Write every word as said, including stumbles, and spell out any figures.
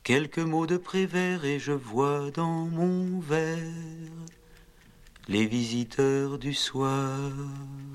Quelques mots de Prévert et je vois dans mon verre les visiteurs du soir.